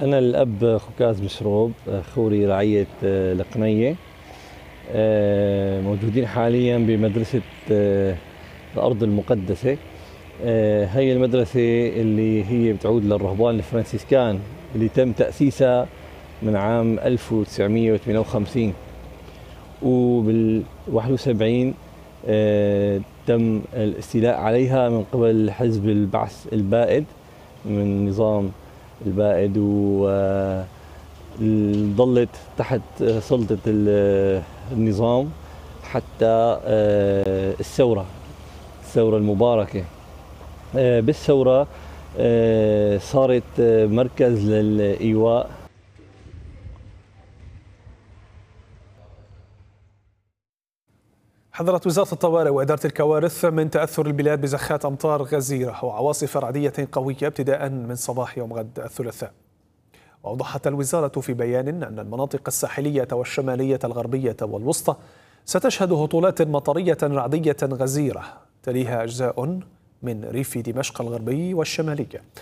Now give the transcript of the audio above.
أنا الأب خكاز مشروب، خوري رعية القنية. موجودين حاليا بمدرسة الأرض المقدسة. هي المدرسة اللي هي بتعود للرهبان الفرنسيسكان اللي تم تأسيسها من عام 1958، وبال 71 تم الاستيلاء عليها من قبل حزب البعث البائد من نظام البائد، وظلت تحت سلطة النظام حتى الثورة المباركة. بالثورة صارت مركز للإيواء. حذرت وزارة الطوارئ وإدارة الكوارث من تأثر البلاد بزخات أمطار غزيرة وعواصف رعدية قوية ابتداء من صباح يوم غد الثلاثاء. وأوضحت الوزارة في بيان أن المناطق الساحلية والشمالية الغربية والوسطى ستشهد هطولات مطرية رعدية غزيرة، تليها أجزاء من ريف دمشق الغربي والشمالية.